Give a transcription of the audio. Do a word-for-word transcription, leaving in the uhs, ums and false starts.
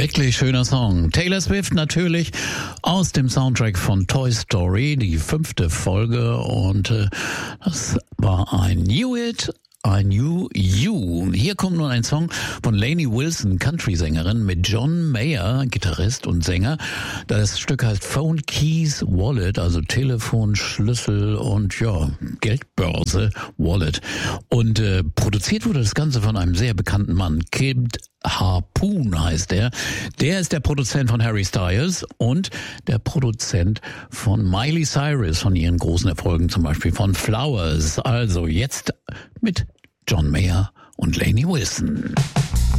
Wirklich schöner Song. Taylor Swift natürlich aus dem Soundtrack von Toy Story, die fünfte Folge, und äh, das war ein New Hit. I Knew You. Hier kommt nun ein Song von Lainey Wilson, Country-Sängerin, mit John Mayer, Gitarrist und Sänger. Das Stück heißt Phone Keys Wallet, also Telefon, Schlüssel und ja, Geldbörse, Wallet. Und äh, produziert wurde das Ganze von einem sehr bekannten Mann, Kid Harpoon heißt er. Der ist der Produzent von Harry Styles und der Produzent von Miley Cyrus, von ihren großen Erfolgen, zum Beispiel von Flowers. Also jetzt mit John Mayer und Lainey Wilson.